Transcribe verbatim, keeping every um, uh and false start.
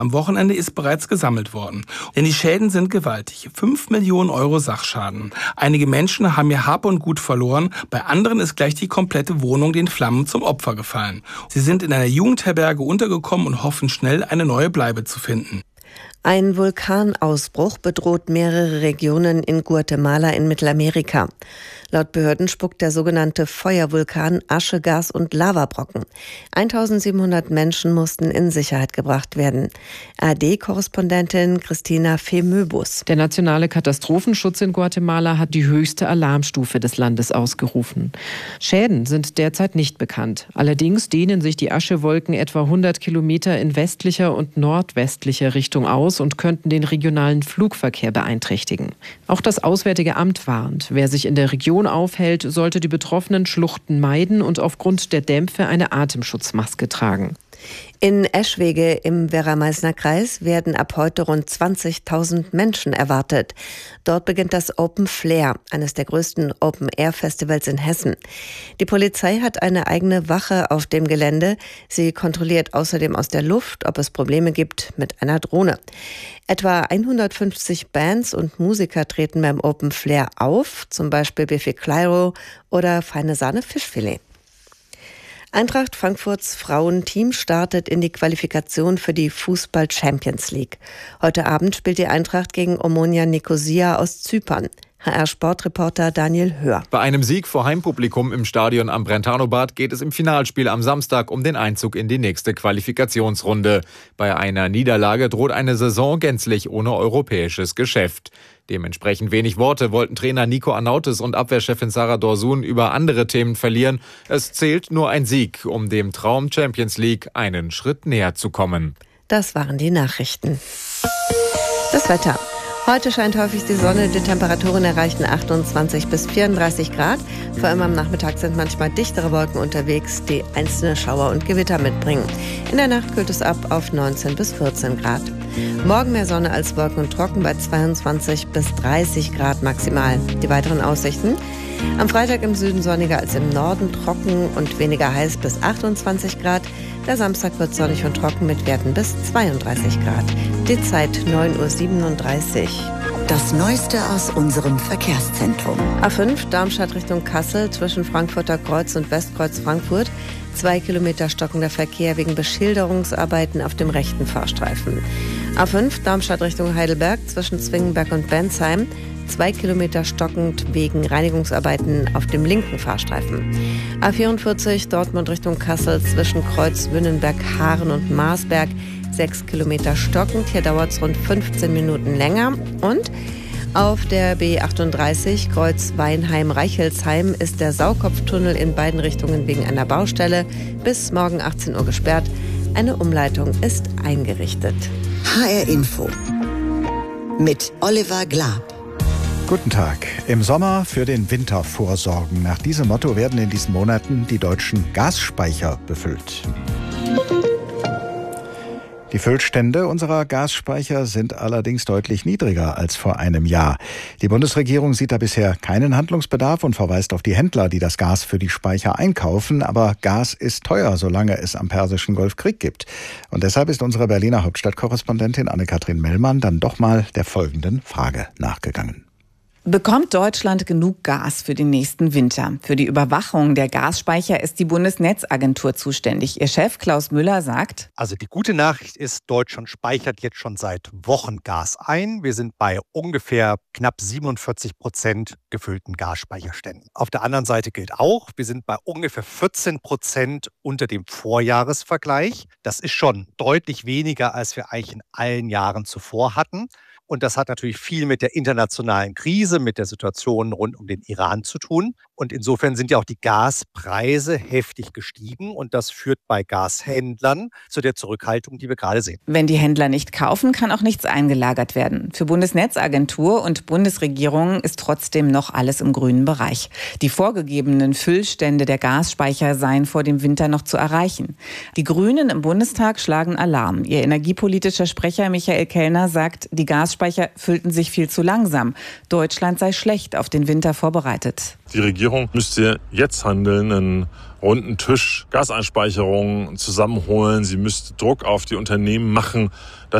Am Wochenende ist bereits gesammelt worden. Denn die Schäden sind gewaltig. Fünf Millionen Euro Sachschaden. Einige Menschen haben ihr Hab und Gut verloren. Bei anderen ist gleich die komplette Wohnung den Flammen zum Opfer gefallen. Sie sind in einer Jugendherberge untergekommen und hoffen schnell, eine neue Bleibe zu finden. Ein Vulkanausbruch bedroht mehrere Regionen in Guatemala in Mittelamerika. Laut Behörden spuckt der sogenannte Feuervulkan Asche, Gas und Lavabrocken. eintausendsiebenhundert Menschen mussten in Sicherheit gebracht werden. A R D-Korrespondentin Christina Femöbus. Der nationale Katastrophenschutz in Guatemala hat die höchste Alarmstufe des Landes ausgerufen. Schäden sind derzeit nicht bekannt. Allerdings dehnen sich die Aschewolken etwa hundert Kilometer in westlicher und nordwestlicher Richtung aus und könnten den regionalen Flugverkehr beeinträchtigen. Auch das Auswärtige Amt warnt, wer sich in der Region aufhält, sollte die betroffenen Schluchten meiden und aufgrund der Dämpfe eine Atemschutzmaske tragen. In Eschwege im Werra-Meißner-Kreis werden ab heute rund zwanzigtausend Menschen erwartet. Dort beginnt das Open Flair, eines der größten Open-Air-Festivals in Hessen. Die Polizei hat eine eigene Wache auf dem Gelände. Sie kontrolliert außerdem aus der Luft, ob es Probleme gibt mit einer Drohne. Etwa hundertfünfzig Bands und Musiker treten beim Open Flair auf, zum Beispiel Biffy Clyro oder Feine Sahne Fischfilet. Eintracht Frankfurts Frauenteam startet in die Qualifikation für die Fußball-Champions League. Heute Abend spielt die Eintracht gegen Omonia Nikosia aus Zypern. H R-Sportreporter Daniel Höhr. Bei einem Sieg vor Heimpublikum im Stadion am Brentano-Bad geht es im Finalspiel am Samstag um den Einzug in die nächste Qualifikationsrunde. Bei einer Niederlage droht eine Saison gänzlich ohne europäisches Geschäft. Dementsprechend wenig Worte wollten Trainer Nico Arnautis und Abwehrchefin Sarah Dorsun über andere Themen verlieren. Es zählt nur ein Sieg, um dem Traum Champions League einen Schritt näher zu kommen. Das waren die Nachrichten. Das Wetter. Heute scheint häufig die Sonne, die Temperaturen erreichen achtundzwanzig bis vierunddreißig Grad. Vor allem am Nachmittag sind manchmal dichtere Wolken unterwegs, die einzelne Schauer und Gewitter mitbringen. In der Nacht kühlt es ab auf neunzehn bis vierzehn Grad. Morgen mehr Sonne als Wolken und trocken bei zweiundzwanzig bis dreißig Grad maximal. Die weiteren Aussichten: am Freitag im Süden sonniger als im Norden, trocken und weniger heiß bis achtundzwanzig Grad. Der Samstag wird sonnig und trocken mit Werten bis zweiunddreißig Grad. Die Zeit neun Uhr siebenunddreißig. Das Neueste aus unserem Verkehrszentrum. A fünf Darmstadt Richtung Kassel zwischen Frankfurter Kreuz und Westkreuz Frankfurt. Zwei Kilometer stockender Verkehr wegen Beschilderungsarbeiten auf dem rechten Fahrstreifen. A fünf Darmstadt Richtung Heidelberg zwischen Zwingenberg und Bensheim. Zwei Kilometer stockend wegen Reinigungsarbeiten auf dem linken Fahrstreifen. A vierundvierzig Dortmund Richtung Kassel zwischen Kreuz Wünnenberg, Haaren und Marsberg. Sechs Kilometer stockend. Hier dauert es rund fünfzehn Minuten länger. Und auf der B achtunddreißig Kreuz Weinheim-Reichelsheim ist der Saukopftunnel in beiden Richtungen wegen einer Baustelle bis morgen achtzehn Uhr gesperrt. Eine Umleitung ist eingerichtet. H R Info mit Oliver Glab. Guten Tag. Im Sommer für den Winter vorsorgen. Nach diesem Motto werden in diesen Monaten die deutschen Gasspeicher befüllt. Die Füllstände unserer Gasspeicher sind allerdings deutlich niedriger als vor einem Jahr. Die Bundesregierung sieht da bisher keinen Handlungsbedarf und verweist auf die Händler, die das Gas für die Speicher einkaufen. Aber Gas ist teuer, solange es am Persischen Golf Krieg gibt. Und deshalb ist unsere Berliner Hauptstadtkorrespondentin Anne-Kathrin Mellmann dann doch mal der folgenden Frage nachgegangen. Bekommt Deutschland genug Gas für den nächsten Winter? Für die Überwachung der Gasspeicher ist die Bundesnetzagentur zuständig. Ihr Chef Klaus Müller sagt: Also die gute Nachricht ist, Deutschland speichert jetzt schon seit Wochen Gas ein. Wir sind bei ungefähr knapp siebenundvierzig Prozent gefüllten Gasspeicherständen. Auf der anderen Seite gilt auch, wir sind bei ungefähr vierzehn Prozent unter dem Vorjahresvergleich. Das ist schon deutlich weniger, als wir eigentlich in allen Jahren zuvor hatten. Und das hat natürlich viel mit der internationalen Krise, mit der Situation rund um den Iran zu tun. Und insofern sind ja auch die Gaspreise heftig gestiegen. Und das führt bei Gashändlern zu der Zurückhaltung, die wir gerade sehen. Wenn die Händler nicht kaufen, kann auch nichts eingelagert werden. Für Bundesnetzagentur und Bundesregierung ist trotzdem noch alles im grünen Bereich. Die vorgegebenen Füllstände der Gasspeicher seien vor dem Winter noch zu erreichen. Die Grünen im Bundestag schlagen Alarm. Ihr energiepolitischer Sprecher Michael Kellner sagt, die Gasspeicher Gasspeicher füllten sich viel zu langsam. Deutschland sei schlecht auf den Winter vorbereitet. Die Regierung müsste jetzt handeln, einen runden Tisch Gaseinspeicherungen zusammenholen. Sie müsste Druck auf die Unternehmen machen, dass